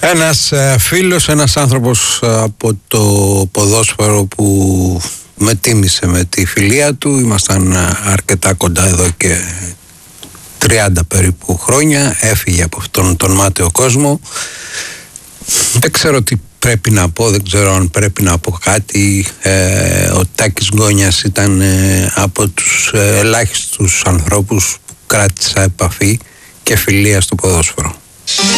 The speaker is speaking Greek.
Ένας φίλος, ένας άνθρωπος από το ποδόσφαιρο που με τίμησε με τη φιλία του. Ήμασταν αρκετά κοντά εδώ και 30 περίπου χρόνια. Έφυγε από αυτόν τον μάταιο κόσμο. Δεν ξέρω τι πρέπει να πω, δεν ξέρω αν πρέπει να πω κάτι. Ο Τάκης Γκόνιας ήταν από τους ελάχιστους ανθρώπους που κράτησα επαφή και φιλία στο ποδόσφαιρο.